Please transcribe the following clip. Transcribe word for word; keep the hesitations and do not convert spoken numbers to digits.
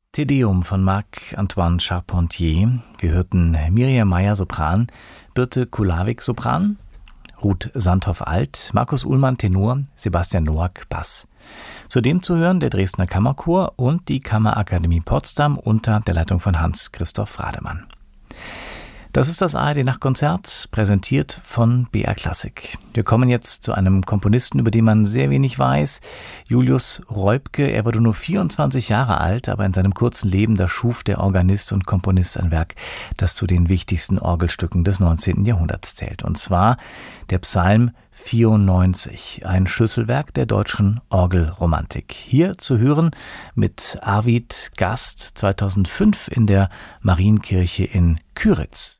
Te Deum von Marc-Antoine Charpentier. Wir hörten Miriam Meyer Sopran, Birte Kulawik Sopran, Ruth Sandhoff Alt, Markus Uhlmann Tenor, Sebastian Noack Bass. Zudem zu hören der Dresdner Kammerchor und die Kammerakademie Potsdam unter der Leitung von Hans-Christoph Rademann. Das ist das A R D-Nachtkonzert, präsentiert von B R Klassik. Wir kommen jetzt zu einem Komponisten, über den man sehr wenig weiß. Julius Reubke, er wurde nur vierundzwanzig Jahre alt, aber in seinem kurzen Leben, da schuf der Organist und Komponist ein Werk, das zu den wichtigsten Orgelstücken des neunzehnten Jahrhunderts zählt. Und zwar der Psalm vierundneunzig, ein Schlüsselwerk der deutschen Orgelromantik. Hier zu hören mit Arvid Gast zweitausendfünf in der Marienkirche in Kyritz.